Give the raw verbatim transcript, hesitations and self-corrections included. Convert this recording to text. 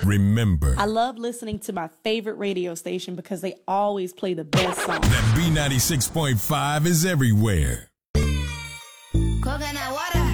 Remember, I love listening to my favorite radio station because they always play the best songs. that B ninety-six point five is everywhere. Coconut water.